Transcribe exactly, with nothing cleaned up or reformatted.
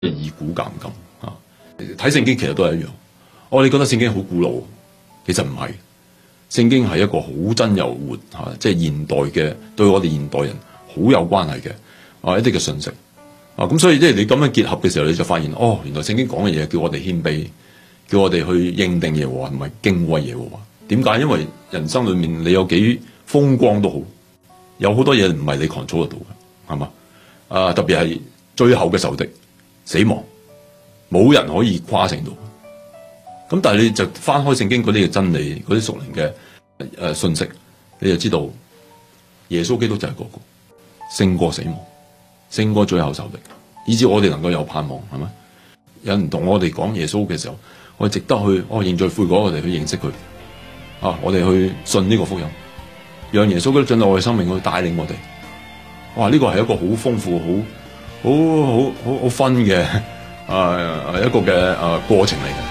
以古鑑今啊！睇聖經其實都係一樣。我哋覺得聖經好古老，其實唔係。聖經係一個好真又活嚇、啊，即係現代嘅對我哋現代人好有關係嘅啊一啲嘅信息啊。咁所以即係你咁樣結合嘅時候，你就發現哦，原來聖經講嘅嘢叫我哋謙卑，叫我哋去認定耶和華，唔係敬畏耶和華。點解？因為人生裏面你有幾風光都好，有好多嘢唔係你 control 得到嘅，係嘛？啊，特別係最後嘅仇敵死亡，冇人可以跨成到。咁但係你就翻開聖經嗰啲嘅真理，嗰啲屬靈嘅誒信息，你就知道耶穌基督就係嗰個勝過死亡，勝過最後仇敵，以至我哋能夠有盼望，係咪？有人同我哋講耶穌嘅時候，我哋值得去哦認罪悔改，我哋去認識佢啊，我哋去信呢個福音，讓耶穌基督進入我哋生命去帶領我哋。哇！呢個係一個好豐富、好好好好好分嘅啊一個嘅啊過程嚟嘅。